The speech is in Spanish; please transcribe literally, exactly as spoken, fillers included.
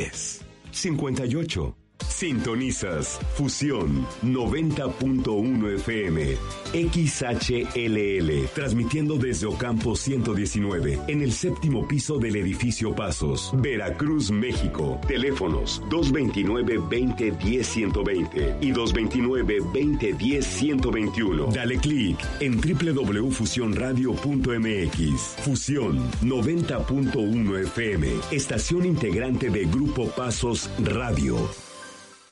diez, cincuenta y ocho. Sintonizas Fusión noventa punto uno F M, X H L L, transmitiendo desde Ocampo ciento diecinueve, en el séptimo piso del edificio Pasos, Veracruz, México. Teléfonos dos veintinueve, veinte, diez, ciento veinte y dos veintinueve, veinte, diez, ciento veintiuno. Dale clic en doble u doble u doble u punto fusión radio punto m x. Fusión noventa punto uno F M, estación integrante de Grupo Pasos Radio.